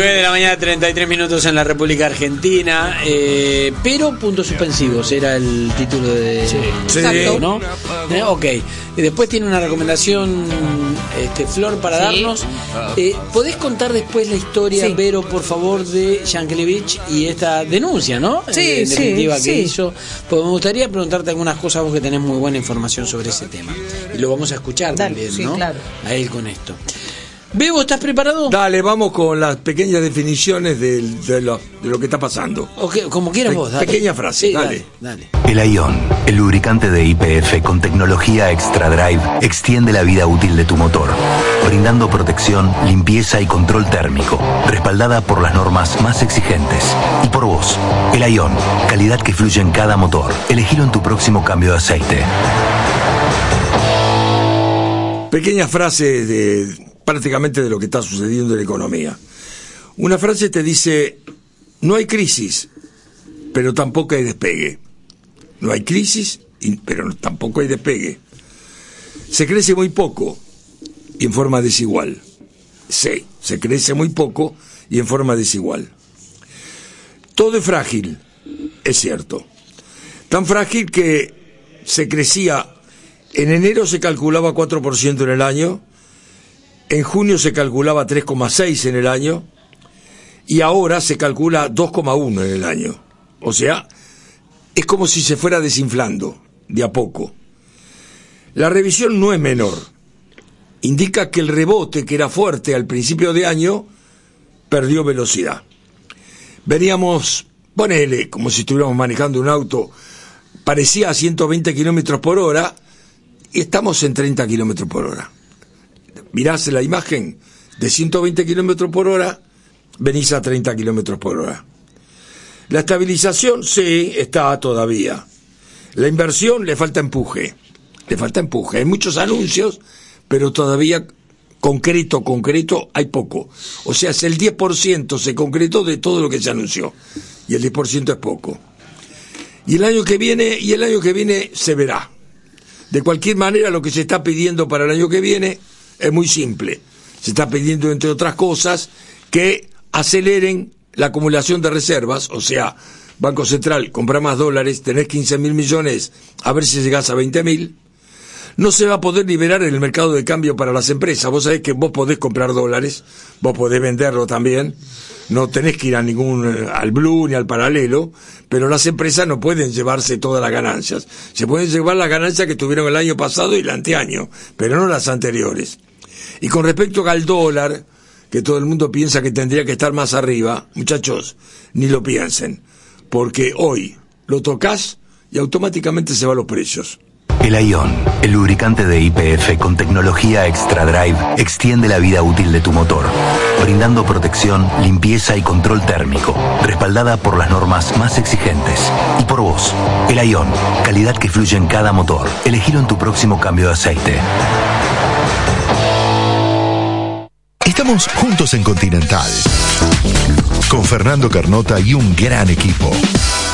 9:33 a.m. en la República Argentina, pero puntos suspensivos era el título de... Sí. Exacto, ¿no? Ok. Y después tiene una recomendación, Flor, para darnos. ¿Podés contar después la historia, Vero, por favor, de Yankelevich y esta denuncia, ¿no? En definitiva, que hizo. Porque me gustaría preguntarte algunas cosas, vos que tenés muy buena información sobre ese tema. Y lo vamos a escuchar también, ¿no? Claro. A él con esto. Bebo, ¿estás preparado? Dale, vamos con las pequeñas definiciones de lo que está pasando. Okay, como quieras vos, dale. Pequeña frase, sí, dale. El Aion, el lubricante de YPF con tecnología Extra Drive, extiende la vida útil de tu motor, brindando protección, limpieza y control térmico, respaldada por las normas más exigentes. Y por vos, el Aion, calidad que fluye en cada motor. Elegilo en tu próximo cambio de aceite. Pequeña frase prácticamente de lo que está sucediendo en la economía. Una frase te dice: no hay crisis, pero tampoco hay despegue. No hay crisis, pero tampoco hay despegue. Se crece muy poco y en forma desigual. Sí, se crece muy poco y en forma desigual. Todo es frágil, es cierto. Tan frágil que se crecía, en enero se calculaba 4% en el año, en junio se calculaba 3,6 en el año y ahora se calcula 2,1 en el año. O sea, es como si se fuera desinflando de a poco. La revisión no es menor. Indica que el rebote, que era fuerte al principio de año, perdió velocidad. Veníamos, ponele, como si estuviéramos manejando un auto, parecía a 120 kilómetros por hora y estamos en 30 kilómetros por hora. Mirás la imagen, de 120 kilómetros por hora, venís a 30 kilómetros por hora. La estabilización, sí, está todavía. La inversión le falta empuje. Hay muchos anuncios, pero todavía concreto hay poco. O sea, el 10% se concretó de todo lo que se anunció. Y el 10% es poco. Y el año que viene se verá. De cualquier manera, lo que se está pidiendo para el año que viene es muy simple. Se está pidiendo, entre otras cosas, que aceleren la acumulación de reservas, o sea, Banco Central, compra más dólares, tenés 15.000 millones, a ver si llegás a 20.000. No se va a poder liberar en el mercado de cambio para las empresas. Vos sabés que vos podés comprar dólares, vos podés venderlo también, no tenés que ir al blue ni al paralelo, pero las empresas no pueden llevarse todas las ganancias. Se pueden llevar las ganancias que tuvieron el año pasado y el anteaño, pero no las anteriores. Y con respecto al dólar, que todo el mundo piensa que tendría que estar más arriba, muchachos, ni lo piensen, porque hoy lo tocas y automáticamente se van los precios. El Aion, el lubricante de YPF con tecnología Extra Drive, extiende la vida útil de tu motor, brindando protección, limpieza y control térmico, respaldada por las normas más exigentes. Y por vos, el Aion, calidad que fluye en cada motor. Elegilo en tu próximo cambio de aceite. Estamos juntos en Continental, con Fernando Carnota y un gran equipo.